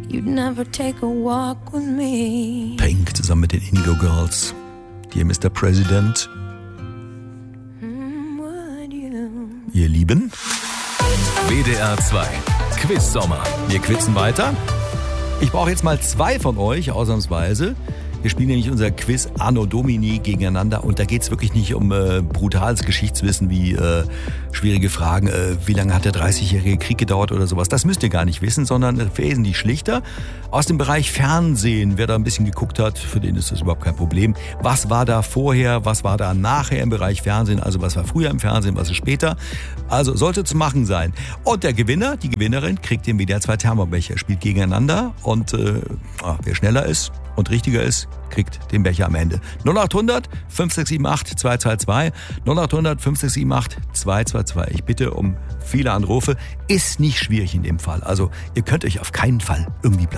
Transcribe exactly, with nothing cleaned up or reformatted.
you'd never take a walk with me. Pink zusammen mit den Indigo Girls. Dear Mister President. Mm, would you? Ihr Lieben. W D R zwei Quiz Sommer. Wir quizen weiter. Ich brauche jetzt mal zwei von euch, ausnahmsweise. Wir spielen nämlich unser Quiz Anno Domini gegeneinander und da geht es wirklich nicht um äh, brutales Geschichtswissen wie äh, schwierige Fragen, äh, wie lange hat der dreißigjährige Krieg gedauert oder sowas. Das müsst ihr gar nicht wissen, sondern äh, wesentlich schlichter. Aus dem Bereich Fernsehen, wer da ein bisschen geguckt hat, für den ist das überhaupt kein Problem. Was war da vorher, was war da nachher im Bereich Fernsehen, also was war früher im Fernsehen, was ist später. Also sollte zu machen sein. Und der Gewinner, die Gewinnerin, kriegt den W D R zwei Thermobecher, spielt gegeneinander und äh, wer schneller ist und richtiger ist, kriegt den Becher am Ende. null acht hundert fünf sechs sieben acht zwei zwei zwei, null acht hundert fünf sechs sieben acht zwei zwei zwei. Ich bitte um viele Anrufe. Ist nicht schwierig in dem Fall. Also ihr könnt euch auf keinen Fall irgendwie blamieren.